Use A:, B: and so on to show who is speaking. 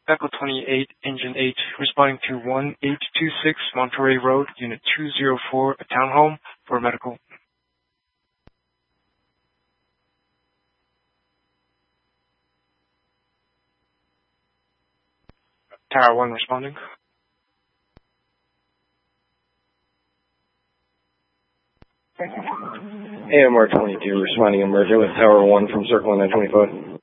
A: Echo 28, Engine 8, responding to 1826 Monterey Road, Unit 204, a townhome for medical. Tower 1 responding.
B: AMR 22 responding emergent with Tower 1 from Circle 925.